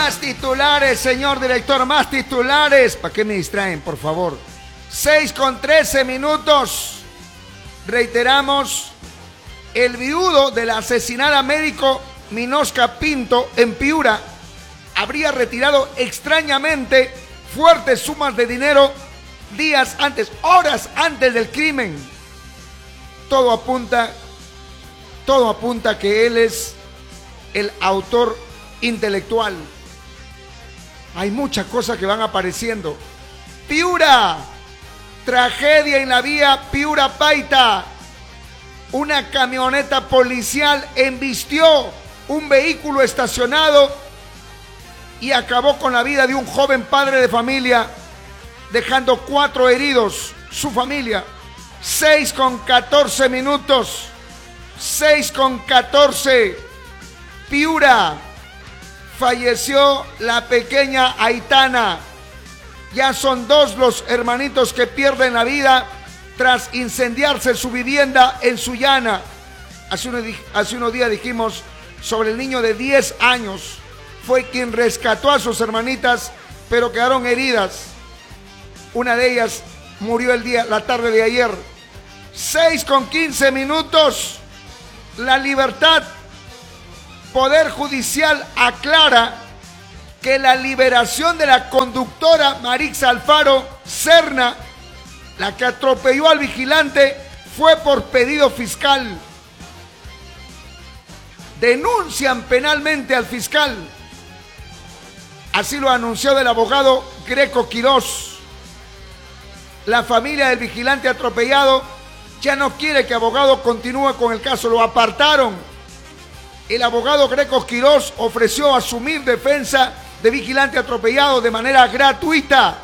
Más titulares, señor director, más titulares. ¿Para qué me distraen, por favor? 6:13. Reiteramos, el viudo de la asesinada médico Minosca Pinto en Piura habría retirado extrañamente fuertes sumas de dinero días antes, horas antes del crimen. Todo apunta que él es el autor intelectual. Hay muchas cosas que van apareciendo. Piura, tragedia en la vía Piura-Paita. Una camioneta policial embistió un vehículo estacionado y acabó con la vida de un joven padre de familia, dejando 4 heridos, su familia. 6:14. 6:14. Piura, falleció la pequeña Aitana. Ya son 2 los hermanitos que pierden la vida tras incendiarse su vivienda en Sullana. Hace unos días dijimos sobre el niño de 10 años. Fue quien rescató a sus hermanitas, pero quedaron heridas. Una de ellas murió la tarde de ayer. 6:15. La Libertad. Poder Judicial aclara que la liberación de la conductora Marixa Alfaro Serna, la que atropelló al vigilante, fue por pedido fiscal. Denuncian penalmente al fiscal. Así lo anunció el abogado Greco Quirós. La familia del vigilante atropellado ya no quiere que abogado continúe con el caso, lo apartaron. El abogado Greco Quirós ofreció asumir defensa de vigilante atropellado de manera gratuita.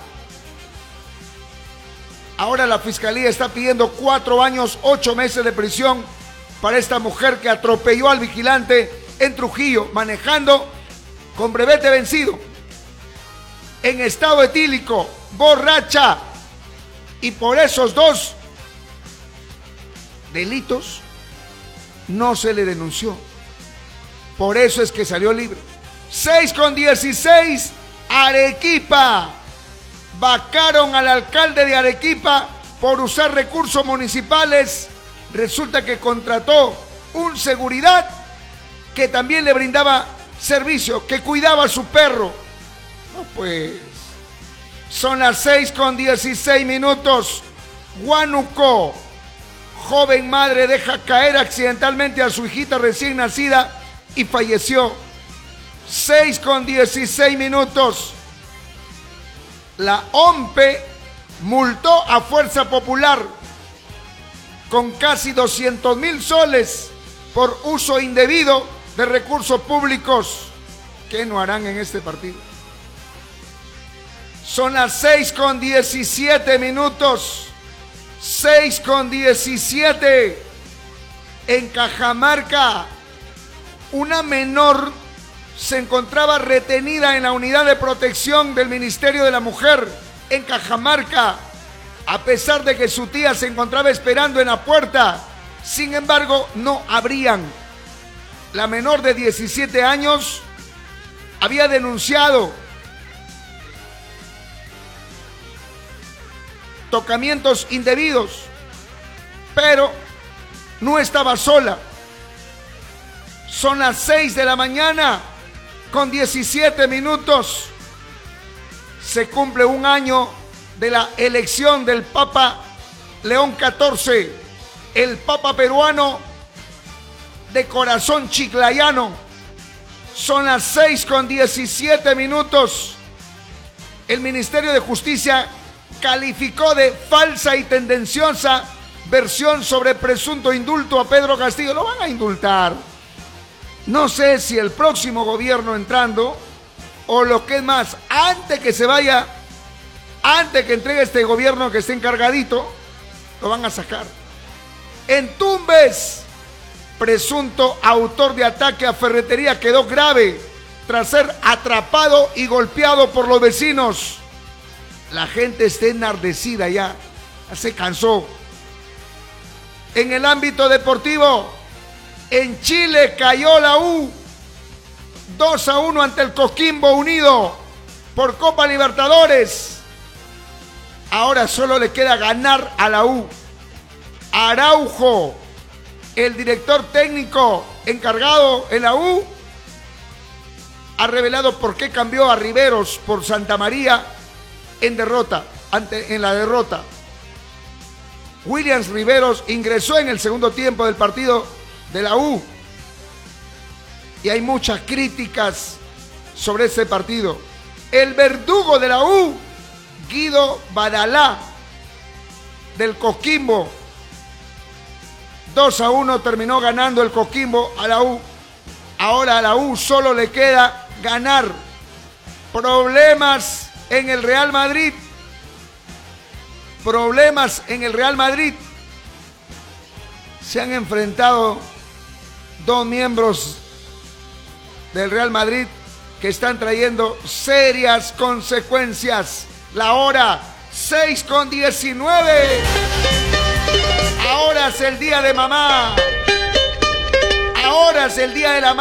Ahora la fiscalía está pidiendo 4 años, 8 meses de prisión para esta mujer que atropelló al vigilante en Trujillo, manejando con brevete vencido, en estado etílico, borracha. Y por esos 2 delitos no se le denunció. Por eso es que salió libre. 6:16. Arequipa. Vacaron al alcalde de Arequipa por usar recursos municipales. Resulta que contrató un seguridad que también le brindaba servicio, que cuidaba a su perro. No, pues. Son las 6:16. Huánuco. Joven madre deja caer accidentalmente a su hijita recién nacida y falleció. 6:16. La OMPE multó a Fuerza Popular con casi 200,000 soles por uso indebido de recursos públicos. ¿Qué no harán en este partido? Son las 6:17. 6:17. En Cajamarca, una menor se encontraba retenida en la unidad de protección del Ministerio de la Mujer en Cajamarca, a pesar de que su tía se encontraba esperando en la puerta. Sin embargo, no abrían. La menor de 17 años había denunciado tocamientos indebidos, pero no estaba sola. Son las 6:17. Se cumple 1 año de la elección del Papa León XIV, el Papa peruano de corazón chiclayano. Son las 6:17. El Ministerio de Justicia calificó de falsa y tendenciosa versión sobre presunto indulto a Pedro Castillo. Lo van a indultar. No sé si el próximo gobierno entrando o lo que es más, antes que se vaya, antes que entregue este gobierno que esté encargadito, lo van a sacar. En Tumbes, presunto autor de ataque a ferretería quedó grave tras ser atrapado y golpeado por los vecinos. La gente está enardecida ya se cansó. En el ámbito deportivo, en Chile cayó la U. 2-1 ante el Coquimbo Unido por Copa Libertadores. Ahora solo le queda ganar a la U. Araujo, el director técnico encargado en la U, ha revelado por qué cambió a Riveros por Santa María en la derrota. Williams Riveros ingresó en el segundo tiempo del partido de la U y hay muchas críticas sobre ese partido. El verdugo de la U, Guido Badalá, del Coquimbo, 2-1 terminó ganando el Coquimbo a la U. Ahora a la U solo le queda ganar. Problemas en el Real Madrid. Problemas en el Real Madrid. Se han enfrentado dos miembros del Real Madrid que están trayendo serias consecuencias. La hora 6:19. Ahora es el día de mamá. Ahora es el día de la madre.